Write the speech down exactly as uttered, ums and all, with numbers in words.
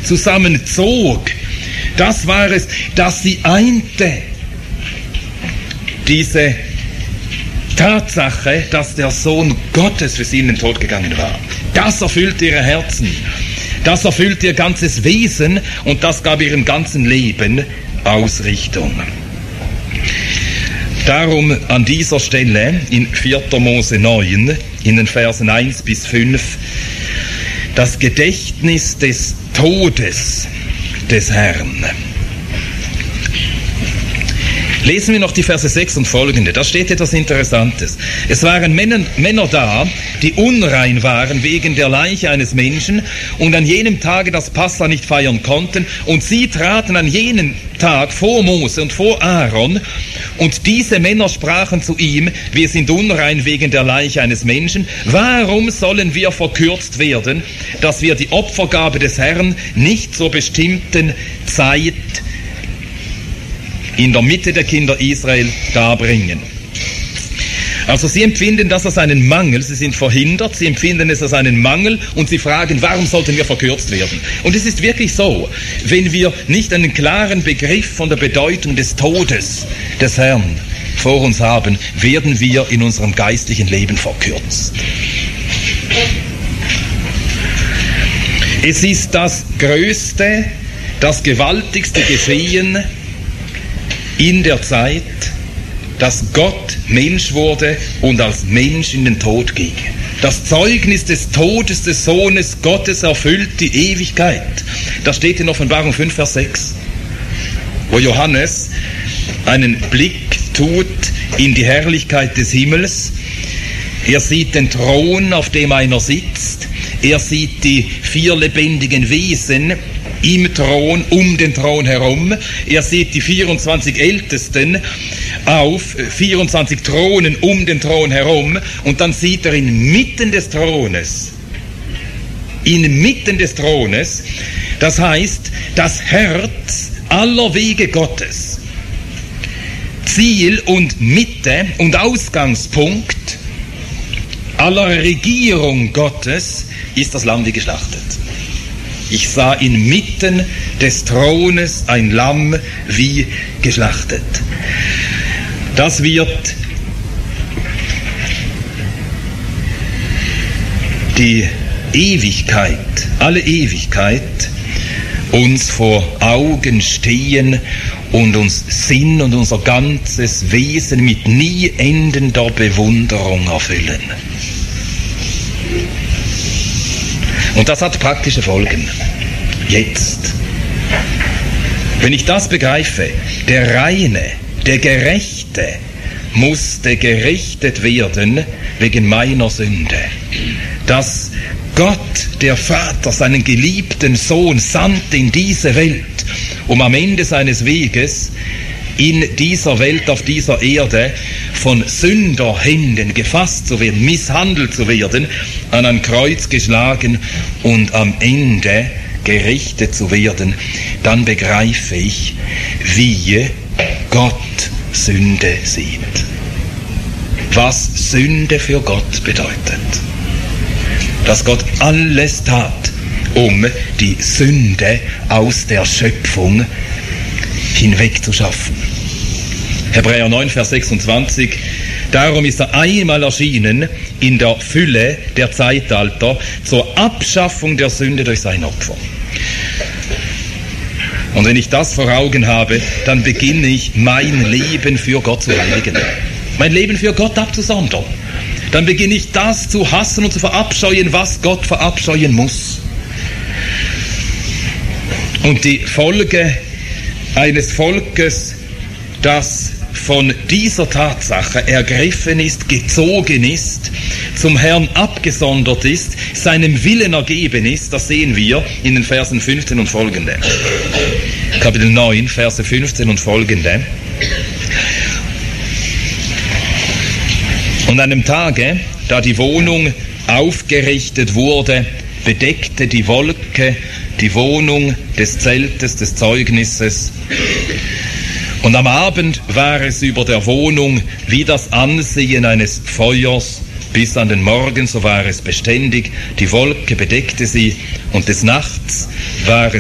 zusammenzog, das war es, das sie einte. Diese Tatsache, dass der Sohn Gottes für sie in den Tod gegangen war, das erfüllte ihre Herzen, das erfüllte ihr ganzes Wesen und das gab ihrem ganzen Leben Ausrichtung. Darum an dieser Stelle in vierter Mose neun, in den Versen eins bis fünf, das Gedächtnis des Todes des Herrn. Lesen wir noch die Verse sechs und folgende, da steht etwas Interessantes. Es waren Männer, Männer da, die unrein waren wegen der Leiche eines Menschen und an jenem Tage das Passa nicht feiern konnten, und sie traten an jenem Tag vor Mose und vor Aaron, und diese Männer sprachen zu ihm: Wir sind unrein wegen der Leiche eines Menschen, warum sollen wir verkürzt werden, dass wir die Opfergabe des Herrn nicht zur bestimmten Zeit in der Mitte der Kinder Israel darbringen? Also sie empfinden das als einen Mangel, sie sind verhindert, sie empfinden es als einen Mangel und sie fragen, warum sollten wir verkürzt werden? Und es ist wirklich so, wenn wir nicht einen klaren Begriff von der Bedeutung des Todes des Herrn vor uns haben, werden wir in unserem geistlichen Leben verkürzt. Es ist das größte, das gewaltigste Geschehen in der Zeit, dass Gott Mensch wurde und als Mensch in den Tod ging. Das Zeugnis des Todes des Sohnes Gottes erfüllt die Ewigkeit. Das steht in Offenbarung fünf, Vers sechs, wo Johannes einen Blick tut in die Herrlichkeit des Himmels. Er sieht den Thron, auf dem einer sitzt. Er sieht die vier lebendigen Wesen im Thron, um den Thron herum. Er sieht die vierundzwanzig Ältesten auf vierundzwanzig Thronen um den Thron herum, und dann sieht er inmitten des Thrones, inmitten des Thrones, das heißt, das Herz aller Wege Gottes, Ziel und Mitte und Ausgangspunkt aller Regierung Gottes ist das Lamm wie geschlachtet. Ich sah inmitten des Thrones ein Lamm wie geschlachtet. Das wird die Ewigkeit, alle Ewigkeit uns vor Augen stehen und uns Sinn und unser ganzes Wesen mit nie endender Bewunderung erfüllen. Und das hat praktische Folgen. Jetzt. Wenn ich das begreife, der Reine, der Gerechte musste gerichtet werden wegen meiner Sünde. Dass Gott, der Vater, seinen geliebten Sohn sandte in diese Welt, um am Ende seines Weges in dieser Welt, auf dieser Erde, von Sünderhänden gefasst zu werden, misshandelt zu werden, an ein Kreuz geschlagen und am Ende gerichtet zu werden, dann begreife ich, wie Gott Sünde sieht. Was Sünde für Gott bedeutet. Dass Gott alles tat, um die Sünde aus der Schöpfung hinwegzuschaffen. Hebräer neun, Vers sechsundzwanzig. Darum ist er einmal erschienen in der Fülle der Zeitalter zur Abschaffung der Sünde durch sein Opfer. Und wenn ich das vor Augen habe, dann beginne ich, mein Leben für Gott zu heiligen. Mein Leben für Gott abzusondern. Dann beginne ich das zu hassen und zu verabscheuen, was Gott verabscheuen muss. Und die Folge eines Volkes, das von dieser Tatsache ergriffen ist, gezogen ist, zum Herrn abgesondert ist, seinem Willen ergeben ist, das sehen wir in den Versen fünfzehn und folgende. Kapitel neun, Verse fünfzehn und folgende. Und an einem Tage, da die Wohnung aufgerichtet wurde, bedeckte die Wolke die Wohnung des Zeltes, des Zeugnisses. Und am Abend war es über der Wohnung wie das Ansehen eines Feuers, bis an den Morgen, so war es beständig, die Wolke bedeckte sie, und des Nachts war es